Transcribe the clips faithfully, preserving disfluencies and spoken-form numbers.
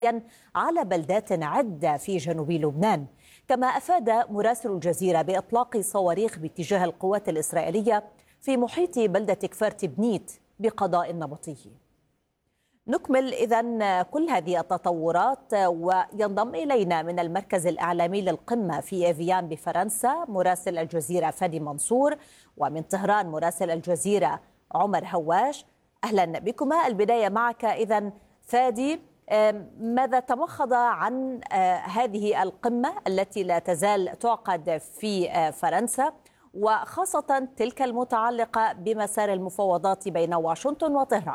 على بلدات عدة في جنوب لبنان. كما أفاد مراسل الجزيرة بإطلاق صواريخ باتجاه القوات الإسرائيلية في محيط بلدة كفر تبنيت بقضاء نبطي. نكمل إذن كل هذه التطورات، وينضم إلينا من المركز الإعلامي للقمة في إيفيان بفرنسا مراسل الجزيرة فادي منصور، ومن طهران مراسل الجزيرة عمر هواش. أهلا بكما. البداية معك إذن فادي، ماذا تمخض عن هذه القمة التي لا تزال تعقد في فرنسا، وخاصة تلك المتعلقة بمسار المفاوضات بين واشنطن وطهران؟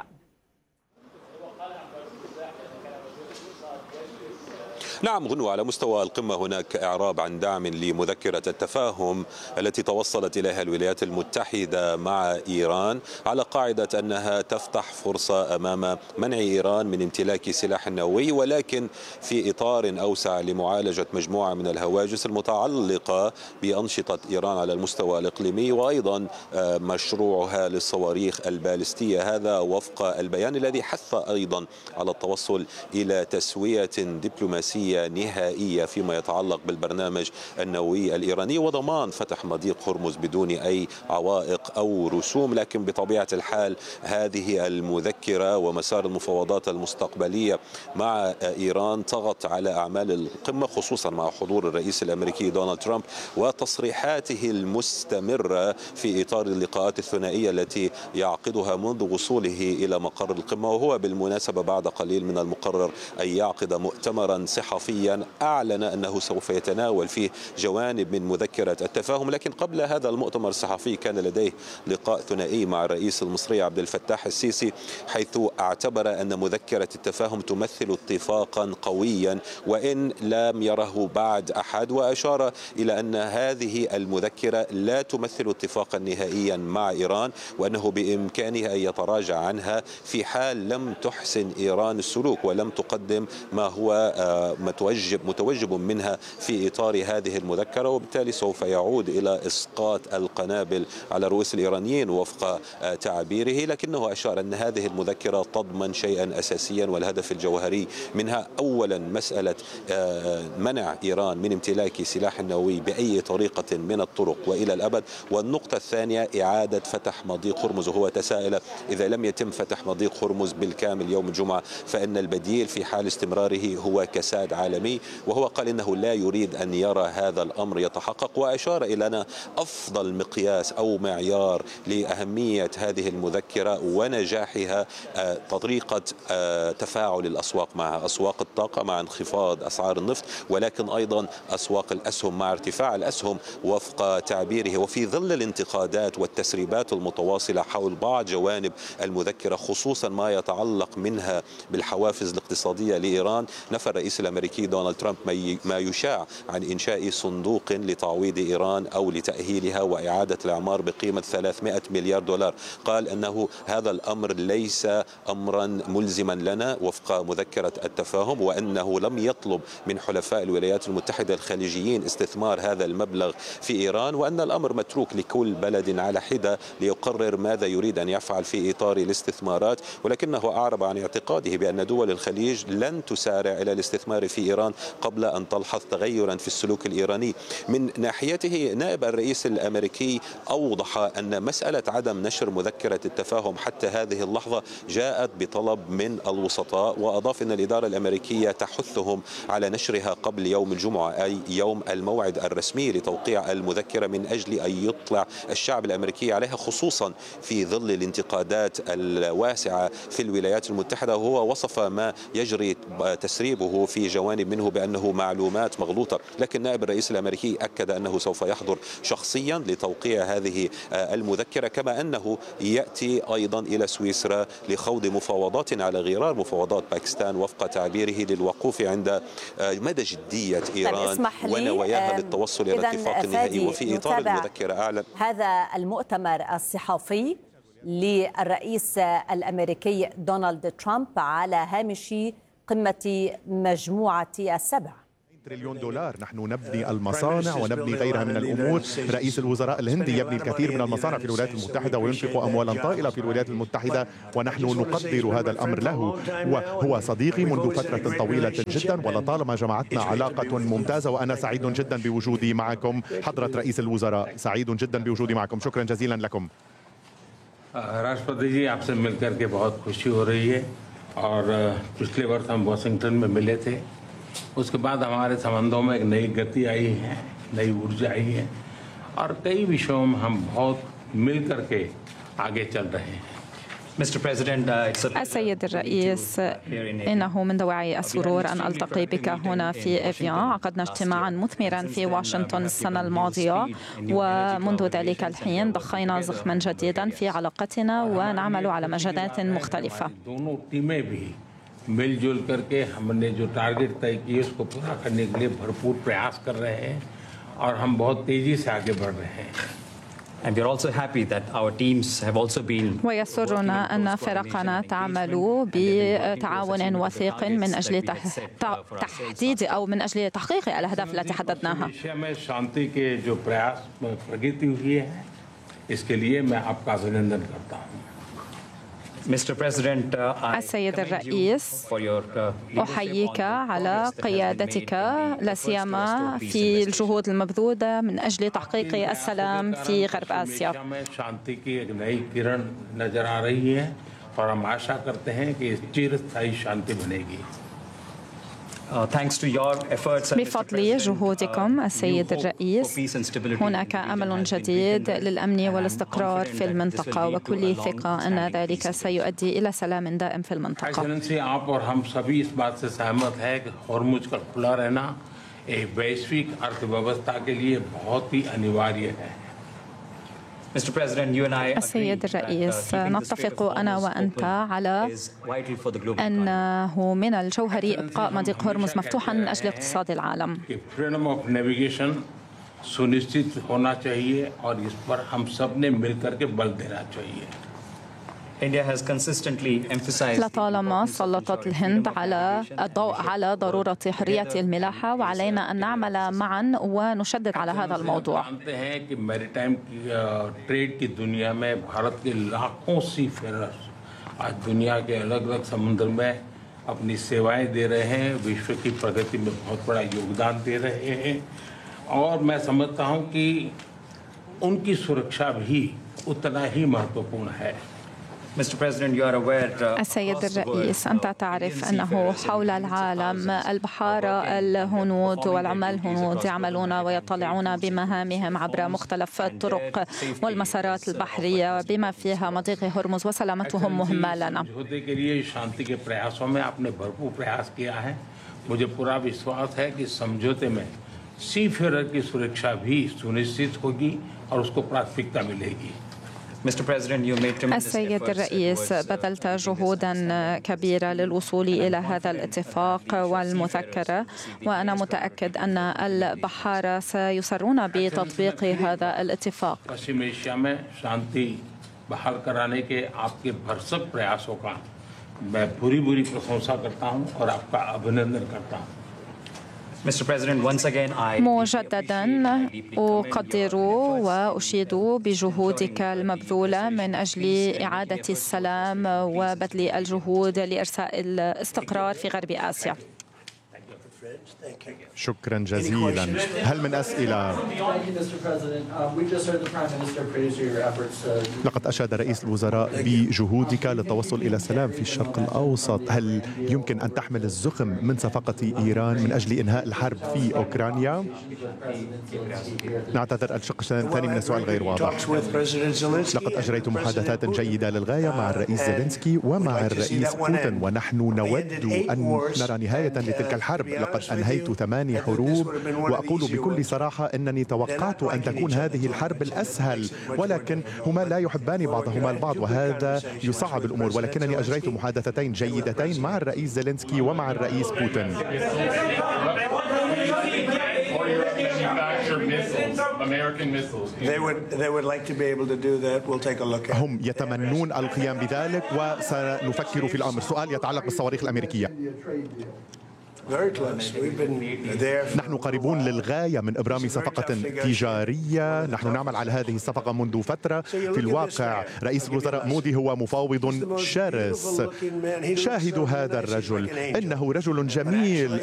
نعم غنوة، على مستوى القمة هناك إعراب عن دعم لمذكرة التفاهم التي توصلت إليها الولايات المتحدة مع إيران، على قاعدة أنها تفتح فرصة أمام منع إيران من امتلاك سلاح نووي، ولكن في إطار أوسع لمعالجة مجموعة من الهواجس المتعلقة بأنشطة إيران على المستوى الإقليمي، وأيضا مشروعها للصواريخ البالستية. هذا وفق البيان الذي حث أيضا على التوصل إلى تسوية دبلوماسية نهائية فيما يتعلق بالبرنامج النووي الإيراني، وضمان فتح مضيق هرمز بدون أي عوائق أو رسوم. لكن بطبيعة الحال هذه المذكرة ومسار المفاوضات المستقبلية مع إيران طغت على أعمال القمة، خصوصا مع حضور الرئيس الأمريكي دونالد ترامب وتصريحاته المستمرة في إطار اللقاءات الثنائية التي يعقدها منذ وصوله إلى مقر القمة. وهو بالمناسبة بعد قليل من المقرر أن يعقد مؤتمرا صحفيا أعلن أنه سوف يتناول فيه جوانب من مذكرة التفاهم. لكن قبل هذا المؤتمر الصحفي كان لديه لقاء ثنائي مع الرئيس المصري عبد الفتاح السيسي، حيث اعتبر أن مذكرة التفاهم تمثل اتفاقا قويا وإن لم يره بعد أحد، وأشار إلى أن هذه المذكرة لا تمثل اتفاقا نهائيا مع إيران، وأنه بإمكانه أن يتراجع عنها في حال لم تحسن إيران السلوك ولم تقدم ما هو متوجب متوجب منها في إطار هذه المذكرة، وبالتالي سوف يعود إلى إسقاط القنابل على رؤوس الإيرانيين وفق تعبيره. لكنه أشار أن هذه المذكرة تضمن شيئا أساسيا، والهدف الجوهري منها أولا مسألة منع إيران من امتلاك سلاح نووي بأي طريقة من الطرق وإلى الأبد، والنقطة الثانية إعادة فتح مضيق هرمز. وهو تساءل إذا لم يتم فتح مضيق هرمز بالكامل يوم الجمعة فإن البديل في حال استمراره هو كساد عالمي، وهو قال إنه لا يريد أن يرى هذا الأمر يتحقق. وأشار إلى أن أفضل مقياس أو معيار لأهمية هذه المذكرة ونجاحها طريقة تفاعل الأسواق معها، أسواق الطاقة مع انخفاض أسعار النفط، ولكن أيضا أسواق الأسهم مع ارتفاع الأسهم وفق تعبيره. وفي ظل الانتقادات والتسريبات المتواصلة حول بعض جوانب المذكرة، خصوصا ما يتعلق منها بالحوافز الاقتصادية لإيران، نفى الرئيس الأمريكي دونالد ترامب ما يشاع عن إنشاء صندوق لتعويض إيران أو لتأهيلها وإعادة الإعمار بقيمة ثلاثمائة مليار دولار. قال أنه هذا الأمر ليس أمرا ملزما لنا وفق مذكرة التفاهم، وأنه لم يطلب من حلفاء الولايات المتحدة الخليجيين استثمار هذا المبلغ في إيران، وأن الأمر متروك لكل بلد على حدة ليقرر ماذا يريد أن يفعل في إطار الاستثمارات. ولكنه أعرب عن اعتقاده بأن دول الخليج لن تسارع إلى الاستثمار في إيران قبل أن تلحظ تغيرا في السلوك الإيراني. من ناحيته نائب الرئيس الأمريكي أوضح أن مسألة عدم نشر مذكرة التفاهم حتى هذه اللحظة جاءت بطلب من الوسطاء، وأضاف أن الإدارة الأمريكية تحثهم على نشرها قبل يوم الجمعة، أي يوم الموعد الرسمي لتوقيع المذكرة، من أجل أن يطلع الشعب الأمريكي عليها، خصوصا في ظل الانتقادات الواسعة في الولايات المتحدة. وهو وصف ما يجري تسريبه في جوانب منه بأنه معلومات مغلوطة. لكن نائب الرئيس الأمريكي أكد أنه سوف يحضر شخصيا لتوقيع هذه المذكرة، كما أنه يأتي أيضا إلى سويسرا لخوض مفاوضات على غرار مفاوضات باكستان وفق تعبيره للوقوف عند مدى جدية إيران ونواياها للتوصل إلى اتفاق نهائي. وفي إطار المذكرة أعلن هذا المؤتمر الصحفي للرئيس الأمريكي دونالد ترامب على هامش قمة مجموعة السبع. تريليون دولار. نحن نبني المصانع ونبني غيرها من الأمور. رئيس الوزراء الهندي يبني الكثير من المصانع في الولايات المتحدة وينفق أموالا طائلة في الولايات المتحدة، ونحن نقدر هذا الأمر له، وهو صديقي منذ فترة طويلة جدا ولطالما جمعتنا علاقة ممتازة، وأنا سعيد جدا بوجودي معكم حضرة رئيس الوزراء. سعيد جدا بوجودي معكم. شكرا جزيلا لكم. राष्ट्रपति जी, आपसे मिलकर के बहुत खुशी हो रही है और पिछले वर्ष हम वाशिंगटन में मिले थे। उसके बाद हमारे संबंधों में एक नई गति आई है, नई ऊर्जा आई है और कई विषयों में हम बहुत मिलकर के आगे चल रहे हैं। السيد الرئيس، إنه من دواعي السرور أن ألتقي بك هنا في إيفيان. عقدنا اجتماعا مثمرا في واشنطن السنة الماضية، ومنذ ذلك الحين ضخينا زخما جديدا في علاقتنا ونعمل على مجالات مختلفة. मिलजुल करके हमने जो टारगेट तय किए उसको पूरा करने के लिए भरपूर प्रयास कर रहे हैं और हम बहुत तेजी से आगे बढ़ रहे हैं। ويسرنا أن فرقنا تعمل بتعاون وثيق من أجل تحديد أو من أجل تحقيق الأهداف التي حددناها. शांति के जो प्रयास प्रगति हुई है, इसके लिए मैं आपका अभिनंदन करता हूँ। السيد الرئيس، أحييك على قيادتك لا سيما في الجهود المبذولة من أجل تحقيق السلام في غرب آسيا. शांति की एक नई किरण नजर आ रही है और हम आशा करते हैं कि चिरस्थायी शांति बनेगी। بفضل جهودكم السيد الرئيس، هناك أمل جديد للأمن والاستقرار في المنطقة، وكل ثقة أن ذلك سيؤدي إلى سلام دائم في المنطقة. एक्सेलेंसी, आप और हम सभी इस बात से सहमत हैं कि हॉर्मुज का खुला रहना एक वैश्विक अर्थव्यवस्था के लिए बहुत ही अनिवार्य है। السيد الرئيس، نتفق أنا وأنت على أنه من الجوهري إبقاء مضيق هرمز مفتوحا من أجل اقتصاد العالم. फ्रीडम ऑफ नेविगेशन सुनिश्चित होना चाहिए और इस पर हम सब ने मिलकर के बल देना चाहिए। لطالما سلطت الهند على الضوء على ضرورة حرية الملاحة، وعلينا أن نعمل معا ونشدد على هذا الموضوع. जानते हैं कि मैरीटाइम ट्रेड की दुनिया में भारत के लाखों सी फेरर्स आज दुनिया के अलग अलग समुद्र में अपनी सेवाएं दे रहे हैं, विश्व की प्रगति में बहुत बड़ा योगदान दे रहे हैं और मैं समझता हूं कि उनकी सुरक्षा भी उतना ही महत्वपूर्ण है। السيد الرئيس، أنت تعرف أنه حول العالم البحارة الهنود والعمال الهنود يعملون ويطلعون بمهامهم عبر مختلف الطرق والمسارات البحرية بما فيها مضيق هرمز، وسلامتهم مهمة لنا. शांति के प्रयासों में आपने भरपूर प्रयास किया है। मुझे पूरा विश्वास है कि समझौते में सी फेरर की सुरक्षा भी सुनिश्चित होगी और उसको प्राथमिकता मिलेगी। السيد الرئيس، بذلت جهودا كبيرة للوصول إلى هذا الاتفاق والمذكرة، وأنا متأكد أن البحارة سيسرون بتطبيق هذا الاتفاق. पश्चिम एशिया में शांति बहाल कराने के आपके भरसक प्रयासों का मैं पूरी पूरी प्रशंसा करता हूं और आपका अभिनंदन करता हूं। مجددا أقدر وأشيد بجهودك المبذولة من أجل إعادة السلام وبذل الجهود لإرساء الاستقرار في غرب آسيا. شكرا جزيلا. هل من أسئلة؟ لقد أشاد رئيس الوزراء بجهودك للتوصل إلى السلام في الشرق الأوسط. هل يمكن أن تحمل الزخم من صفقة إيران من أجل إنهاء الحرب في أوكرانيا؟ نعتذر، الشق الثاني من السؤال غير واضح. لقد أجريت محادثات جيدة للغاية مع الرئيس زيلينسكي ومع الرئيس بوتين، ونحن نود أن نرى نهاية لتلك الحرب. لقد أنهيت ثماني حروب، وأقول بكل صراحة أنني توقعت أن تكون هذه الحرب الأسهل، ولكن هما لا يحبان بعضهما البعض وهذا يصعب الأمور، ولكنني أجريت محادثتين جيدتين مع الرئيس زيلينسكي ومع الرئيس بوتين. هم يتمنون القيام بذلك وسنفكر في الأمر. سؤال يتعلق بالصواريخ الأمريكية. نحن قريبون للغاية من إبرام صفقة تجارية. نحن نعمل على هذه الصفقة منذ فترة. في الواقع رئيس الوزراء مودي هو مفاوض شرس. شاهدوا هذا الرجل، إنه رجل جميل،